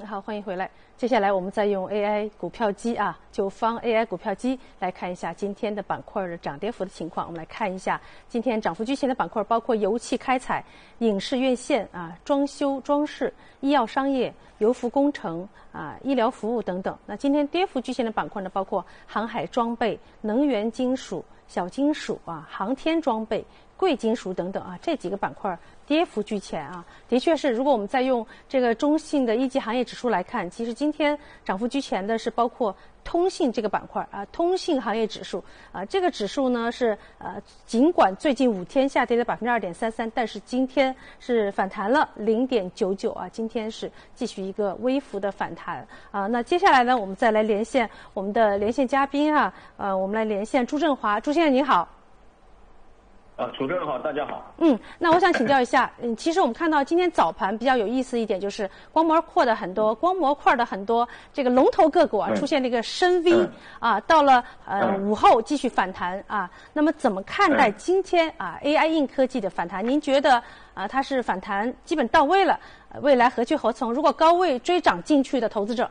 好，欢迎回来。接下来我们再用 AI 股票机九方 AI 股票机来看一下今天的板块的涨跌幅的情况。我们来看一下今天涨幅居前的板块，包括油气开采、影视院线装修装饰、医药商业、油服工程医疗服务等等。那今天跌幅居前的板块呢，包括航海装备、能源金属、小金属航天装备、贵金属等等这几个板块跌幅居前的确是，如果我们再用这个中信的一级行业指数来看，其实今天涨幅居前的是包括通信这个板块通信行业指数这个指数呢是尽管最近5天下跌了2.33%，但是今天是反弹了0.99今天是继续一个微幅的反弹那接下来呢，我们再来连线我们的连线嘉宾我们来连线朱振华。朱先生您好。 主持人好，大家好。 那我想请教一下，其实我们看到今天早盘比较有意思一点，就是光模块的很多这个龙头个股出现了一个深 V 到了午后继续反弹那么怎么看待今天AI 硬科技的反弹？您觉得它是反弹基本到位了，未来何去何从？如果高位追涨进去的投资者